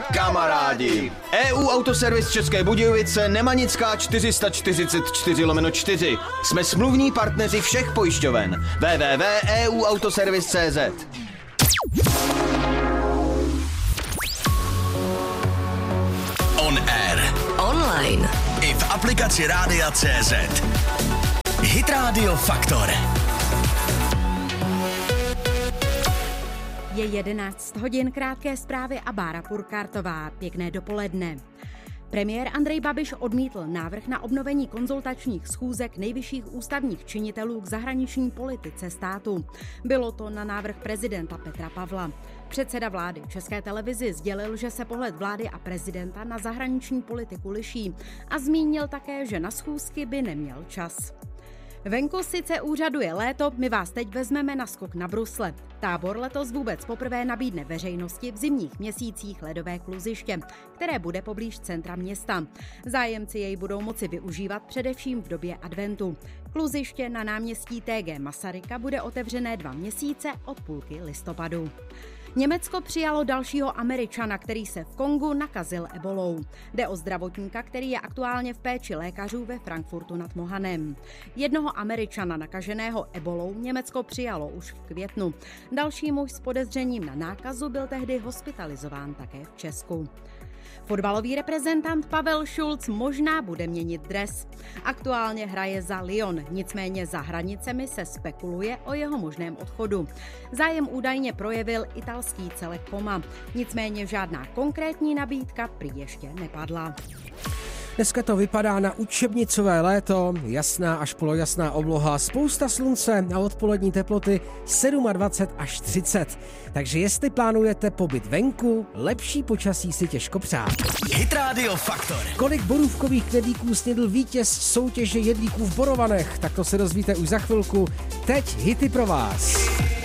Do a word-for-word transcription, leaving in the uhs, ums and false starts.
Kamarádi! é ú Autoservis České Budějovice, Nemanická čtyři sta čtyřicet čtyři lomeno čtyři. Jsme smluvní partneři všech pojišťoven. w w w tečka e u autoservis tečka cé zet. On air. Online. I v aplikaci Rádia tečka cé zet. Hit Radio Faktor. Je jedenáct hodin, krátké zprávy a Bára Purkartová. Pěkné dopoledne. Premiér Andrej Babiš odmítl návrh na obnovení konzultačních schůzek nejvyšších ústavních činitelů k zahraniční politice státu. Bylo to na návrh prezidenta Petra Pavla. Předseda vlády České televizi sdělil, že se pohled vlády a prezidenta na zahraniční politiku liší a zmínil také, že na schůzky by neměl čas. Venku sice úřaduje léto, my vás teď vezmeme na skok na brusle. Tábor letos vůbec poprvé nabídne veřejnosti v zimních měsících ledové kluziště, které bude poblíž centra města. Zájemci jej budou moci využívat především v době adventu. Kluziště na náměstí té gé Masaryka bude otevřené dva měsíce od půlky listopadu. Německo přijalo dalšího Američana, který se v Kongu nakazil ebolou. Jde o zdravotníka, který je aktuálně v péči lékařů ve Frankfurtu nad Mohanem. Jednoho Američana nakaženého ebolou Německo přijalo už v květnu. Další muž s podezřením na nákazu byl tehdy hospitalizován také v Česku. Fotbalový reprezentant Pavel Šulc možná bude měnit dres. Aktuálně hraje za Lyon, nicméně za hranicemi se spekuluje o jeho možném odchodu. Zájem údajně projevil italský celek Poma, nicméně žádná konkrétní nabídka prý ještě nepadla. Dneska to vypadá na učebnicové léto, jasná až polojasná obloha, spousta slunce a odpolední teploty dvacet sedm až třicet. Takže jestli plánujete pobyt venku, lepší počasí si těžko přát. Hit Radio Faktor. Kolik borůvkových knedlíků snědl vítěz soutěže jedlíků v Borovanech, tak to se dozvíte už za chvilku. Teď hity pro vás.